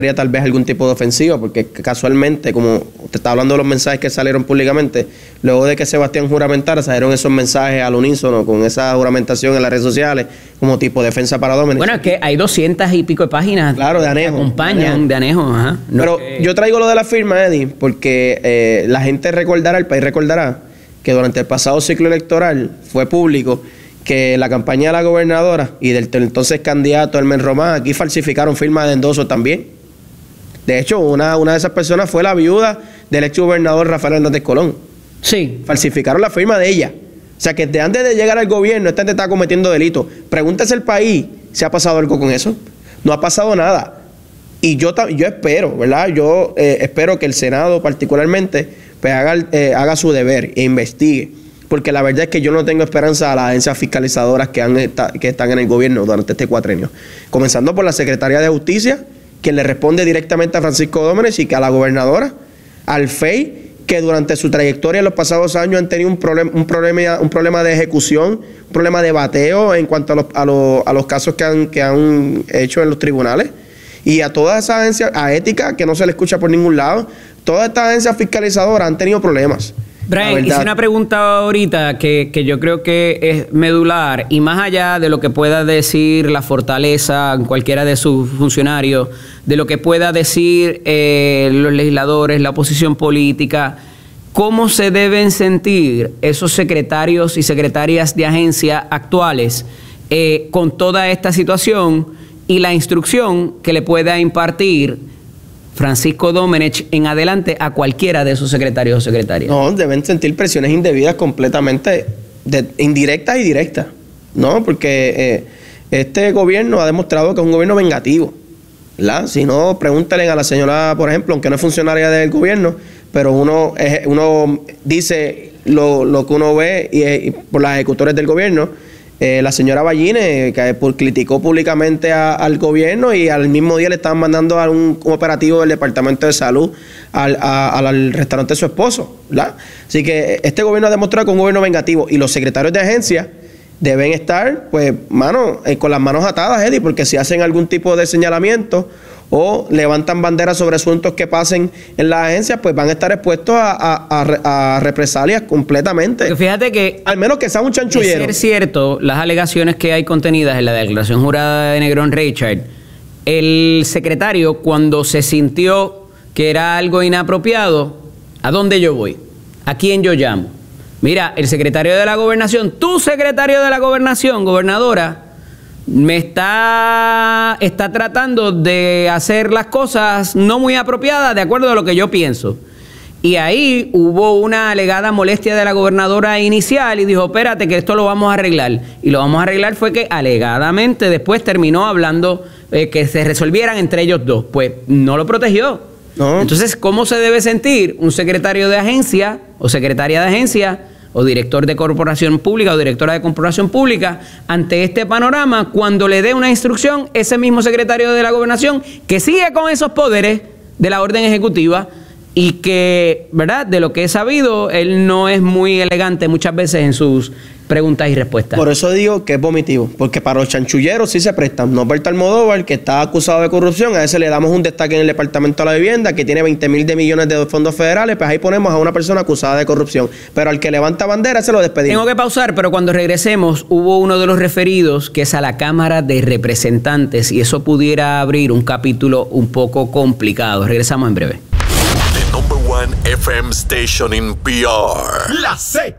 tal vez algún tipo de ofensiva, porque casualmente, como te está hablando de los mensajes que salieron públicamente, luego de que Sebastián juramentara, salieron esos mensajes al unísono con esa juramentación en las redes sociales como tipo defensa para Domenech. Bueno, es que hay 200 y pico de páginas, claro, de Anejo, que acompañan de Anejo. Ajá. No, pero yo traigo lo de la firma, Eddie, porque la gente recordará, el país recordará que durante el pasado ciclo electoral fue público que la campaña de la gobernadora y del entonces candidato Hermen Román aquí falsificaron firmas de endoso también. De hecho, una de esas personas fue la viuda del ex gobernador Rafael Hernández Colón. Sí. Falsificaron la firma de ella. O sea, que desde antes de llegar al gobierno, esta gente está cometiendo delitos. Pregúntese al país si ha pasado algo con eso. No ha pasado nada. Y yo espero, ¿verdad? Yo espero que el Senado particularmente pues haga su deber e investigue. Porque la verdad es que yo no tengo esperanza a las agencias fiscalizadoras que están en el gobierno durante este cuatrenio. Comenzando por la Secretaría de Justicia, quien le responde directamente a Francisco Domenech, y que a la gobernadora, al FEI, que durante su trayectoria en los pasados años han tenido un problema de ejecución, un problema de bateo en cuanto a los casos que han hecho en los tribunales, y a todas esas agencias, a Ética, que no se le escucha por ningún lado. Todas estas agencias fiscalizadoras han tenido problemas. Brian, hice una pregunta ahorita que yo creo que es medular, y más allá de lo que pueda decir la Fortaleza, cualquiera de sus funcionarios, de lo que pueda decir los legisladores, la oposición política, ¿cómo se deben sentir esos secretarios y secretarias de agencia actuales con toda esta situación y la instrucción que le pueda impartir Francisco Domenech en adelante a cualquiera de esos secretarios o secretarias? No, deben sentir presiones indebidas completamente, indirectas y directas, ¿no? Porque este gobierno ha demostrado que es un gobierno vengativo, ¿verdad? Si no, pregúntale a la señora, por ejemplo, aunque no es funcionaria del gobierno, pero uno dice lo que uno ve y por las ejecutores del gobierno. La señora Ballines, que criticó públicamente al gobierno, y al mismo día le estaban mandando a un operativo del Departamento de Salud al restaurante de su esposo, ¿verdad? Así que este gobierno ha demostrado que es un gobierno vengativo, y los secretarios de agencia deben estar, pues, con las manos atadas, Eddie, porque si hacen algún tipo de señalamiento o levantan banderas sobre asuntos que pasen en las agencias, pues van a estar expuestos a represalias completamente. Porque fíjate que, al menos que sea un chanchullero. De ser cierto, las alegaciones que hay contenidas en la declaración jurada de Negrón Richard, el secretario, cuando se sintió que era algo inapropiado, ¿a dónde yo voy? ¿A quién yo llamo? Mira, el secretario de la Gobernación, tu secretario de la Gobernación, gobernadora, me está tratando de hacer las cosas no muy apropiadas de acuerdo a lo que yo pienso. Y ahí hubo una alegada molestia de la gobernadora inicial y dijo, espérate que esto lo vamos a arreglar. Y lo vamos a arreglar fue que alegadamente después terminó hablando que se resolvieran entre ellos dos. Pues no lo protegió. No. Entonces, ¿cómo se debe sentir un secretario de agencia o secretaria de agencia o director de corporación pública o directora de corporación pública ante este panorama cuando le dé una instrucción ese mismo secretario de la Gobernación que sigue con esos poderes de la orden ejecutiva y que, ¿verdad?, de lo que he sabido, él no es muy elegante muchas veces en sus preguntas y respuestas? Por eso digo que es vomitivo, porque para los chanchulleros sí se prestan. Norberto Almodóvar, que está acusado de corrupción, a ese le damos un destaque en el Departamento de la Vivienda, que tiene 20.000 millones de fondos federales, pues ahí ponemos a una persona acusada de corrupción. Pero al que levanta bandera, se lo despedimos. Tengo que pausar, pero cuando regresemos, hubo uno de los referidos que es a la Cámara de Representantes, y eso pudiera abrir un capítulo un poco complicado. Regresamos en breve. The #1 FM station in PR. La Z.